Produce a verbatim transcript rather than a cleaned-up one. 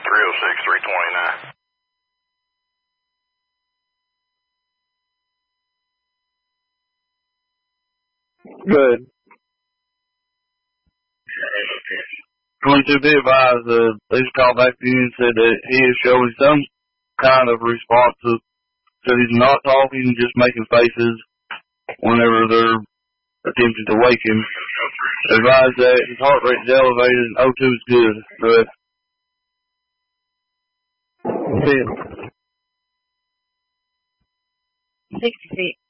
three oh six, three twenty-nine. Good. twenty-two be advised, uh, they just called back to you and said that he is showing some kind of response to, said he's not talking, just making faces whenever they're attempting to wake him. Advised that his heart rate is elevated and O two is good. But sixty-six.